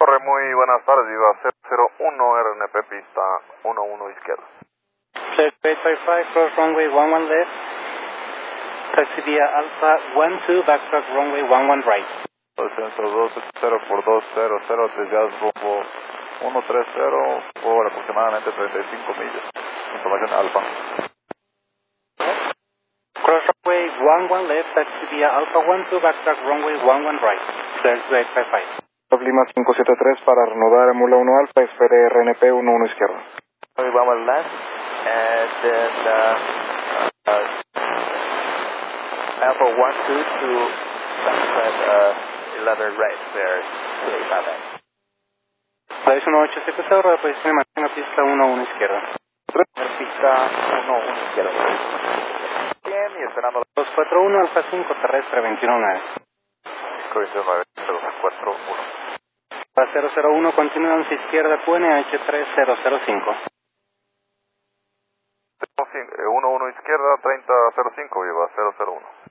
Corre, muy buenas tardes, Viva 001 RNP, pista 11 izquierda. 6855, cross runway 11 left, taxi via Alpha 12, backtrack runway 11 right. Centro 270 por 200, desviados rumbo 130 por aproximadamente 35 millas. Información Alfa. Cross runway 11 left, taxi via Alpha 12, backtrack runway 11 right. 6855. Lima 573 para reanudar Mula 1 Alfa, espere RNP 11 izquierda. Vamos left, and then Alpha 12 to backside 11 right, there, 285. 1870, reposición y mantenga pista 11 izquierda. Pista 11 izquierda. Bien, y esperando 241, Alfa 5, terrestre 219. 241. Alfa 001, continúa 11 izquierda, QNH 3005. 11 izquierda, 3005, lleva 001.